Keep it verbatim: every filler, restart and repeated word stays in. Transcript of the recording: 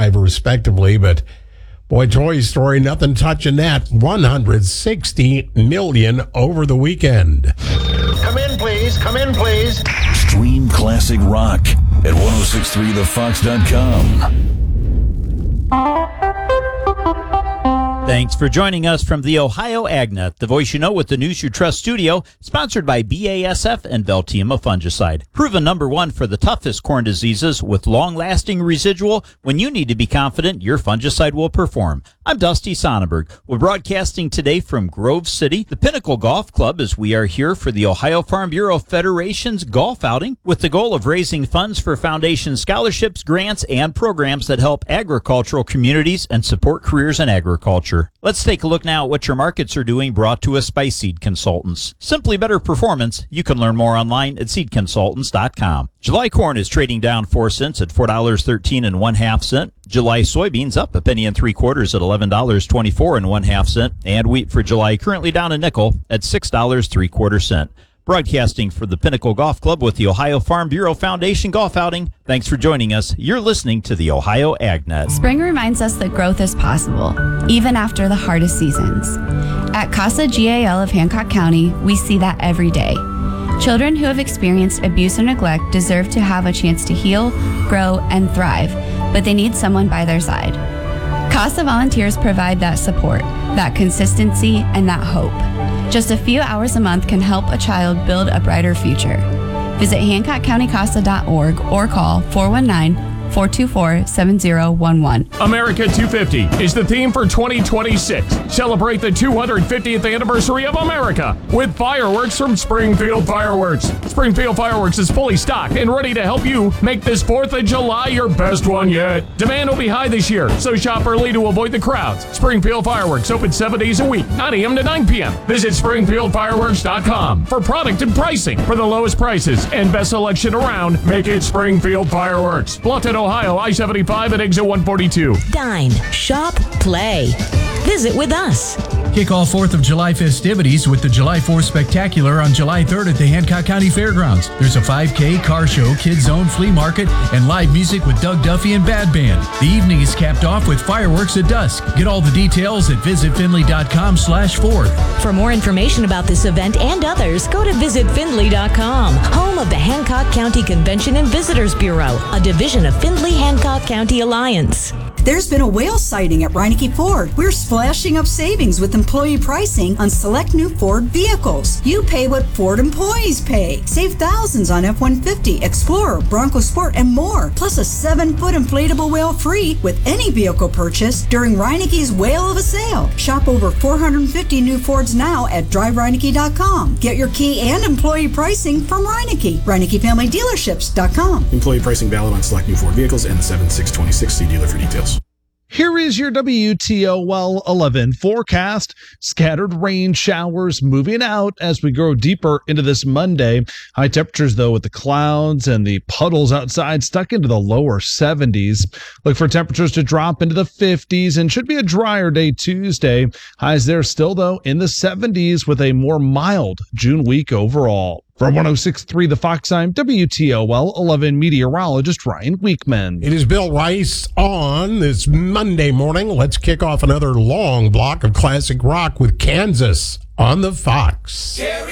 five, respectively. But boy, Toy Story, nothing touching that. one hundred sixty million dollars over the weekend. Come in, please. Come in, please. Stream classic rock at ten sixty-three the fox dot com. Thanks for joining us from the Ohio AgNet, the voice you know with the news you trust studio, sponsored by B A S F and Veltium fungicide. Proven number one for the toughest corn diseases with long-lasting residual. When you need to be confident your fungicide will perform. I'm Dusty Sonnenberg. We're broadcasting today from Grove City, the Pinnacle Golf Club, as we are here for the Ohio Farm Bureau Federation's golf outing with the goal of raising funds for foundation scholarships, grants, and programs that help agricultural communities and support careers in agriculture. Let's take a look now at what your markets are doing, brought to us by Seed Consultants. Simply better performance. You can learn more online at seed consultants dot com. July corn is trading down four cents at four dollars and thirteen and one half cent. July soybeans up a penny and three quarters at eleven dollars and twenty-four and one half cent. And wheat for July currently down a nickel at six dollars and three quarters cent. Broadcasting for the Pinnacle Golf Club with the Ohio Farm Bureau Foundation Golf Outing. Thanks for joining us. You're listening to the Ohio AgNet. Spring reminds us that growth is possible, even after the hardest seasons. At CASA G A L of Hancock County, we see that every day. Children who have experienced abuse or neglect deserve to have a chance to heal, grow, and thrive, but they need someone by their side. CASA volunteers provide that support, that consistency, and that hope. Just a few hours a month can help a child build a brighter future. Visit hancock county casa dot org or call four one nine, four two four, seven zero one one. America two fifty is the theme for twenty twenty-six. Celebrate the two hundred fiftieth anniversary of America with fireworks from Springfield Fireworks. Springfield Fireworks is fully stocked and ready to help you make this fourth of July your best one yet. Demand will be high this year, so shop early to avoid the crowds. Springfield Fireworks open seven days a week, nine a.m. to nine p.m. Visit springfield fireworks dot com for product and pricing. For the lowest prices and best selection around, make it Springfield Fireworks. Bluffton, Ohio, I seventy-five at exit one forty-two. Dine, shop, play. Visit with us. Kick off fourth of July festivities with the July fourth Spectacular on July third at the Hancock County Fairgrounds. There's a five K, car show, kids zone, flea market, and live music with Doug Duffy and Bad Band. The evening is capped off with fireworks at dusk. Get all the details at visit finley dot com slash fourth. For more information about this event and others, go to visit finley dot com, home of the Hancock County Convention and Visitors Bureau, a division of Findlay Hancock County Alliance. There's been a whale sighting at Reineke Ford. We're splashing up savings with employee pricing on select new Ford vehicles. You pay what Ford employees pay. Save thousands on F one fifty, Explorer, Bronco Sport, and more. Plus a seven-foot inflatable whale free with any vehicle purchase during Reineke's Whale of a Sale. Shop over four hundred fifty new Fords now at drive reineke dot com. Get your key and employee pricing from Reineke. Reineke Family Dealerships dot com. Employee pricing valid on select new Ford vehicles and the seven six twenty-six. See dealer for details. Here is your W T O L eleven forecast. Scattered rain showers moving out as we go deeper into this Monday. High temperatures, though, with the clouds and the puddles outside stuck into the lower seventies. Look for temperatures to drop into the fifties and should be a drier day Tuesday. Highs there still, though, in the seventies with a more mild June week overall. From ten sixty-three The Fox, I'm W T O L eleven meteorologist Ryan Weekman. It is Bill Rice on this Monday morning. Let's kick off another long block of classic rock with Kansas on the Fox. Jerry.